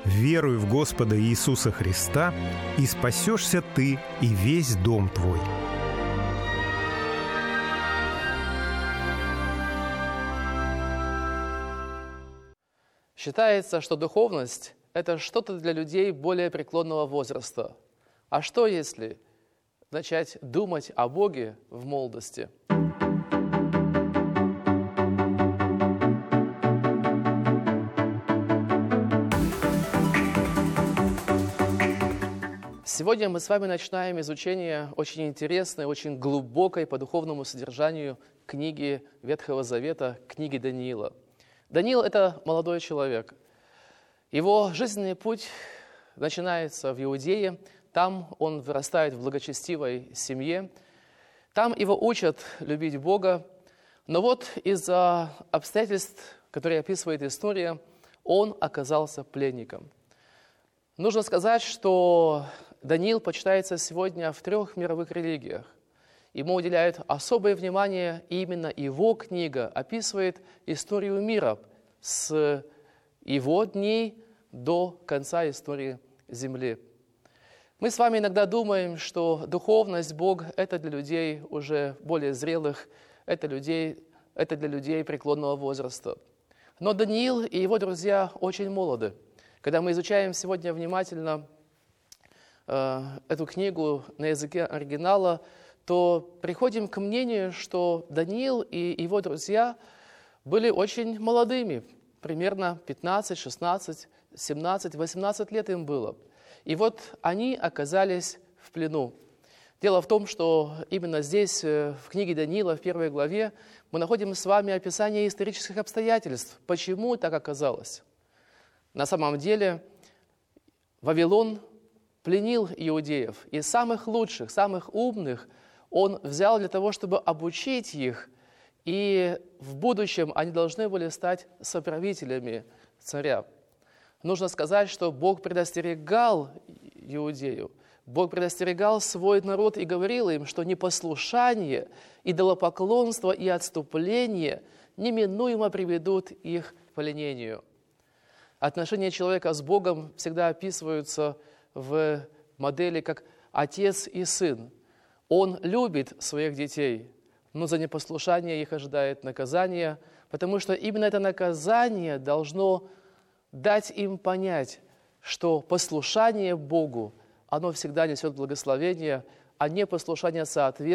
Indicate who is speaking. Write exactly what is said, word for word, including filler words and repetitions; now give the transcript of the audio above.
Speaker 1: Веруй в Господа Иисуса Христа, и спасешься ты и весь дом твой».
Speaker 2: Считается, что духовность – это что-то для людей более преклонного возраста. А что, если начать думать о Боге в молодости? Сегодня мы с вами начинаем изучение очень интересной, очень глубокой по духовному содержанию книги Ветхого Завета, книги Даниила. Даниил – это молодой человек. Его жизненный путь начинается в Иудее. Там он вырастает в благочестивой семье. Там его учат любить Бога. Но вот из-за обстоятельств, которые описывает история, он оказался пленником. Нужно сказать, что Даниил почитается сегодня в трех мировых религиях. Ему уделяют особое внимание, и именно его книга описывает историю мира с его дней до конца истории Земли. Мы с вами иногда думаем, что духовность, Бог – это для людей уже более зрелых, это, людей, это для людей преклонного возраста. Но Даниил и его друзья очень молоды. Когда мы изучаем сегодня внимательно э, эту книгу на языке оригинала, то приходим к мнению, что Даниил и его друзья были очень молодыми, примерно пятнадцать, шестнадцать, семнадцать, восемнадцать лет им было. И вот они оказались в плену. Дело в том, что именно здесь, в книге Даниила, в первой главе, мы находим с вами описание исторических обстоятельств, почему так оказалось. На самом деле Вавилон пленил иудеев, и самых лучших, самых умных он взял для того, чтобы обучить их, и в будущем они должны были стать соправителями царя. Нужно сказать, что Бог предостерегал Иудею, Бог предостерегал свой народ и говорил им, что непослушание, идолопоклонство и отступление неминуемо приведут их к пленению. Отношения человека с Богом всегда описываются в модели как отец и сын. Он любит своих детей, но за непослушание их ожидает наказание, потому что именно это наказание должно дать им понять, что послушание Богу, оно всегда несет благословение, а непослушание соответствует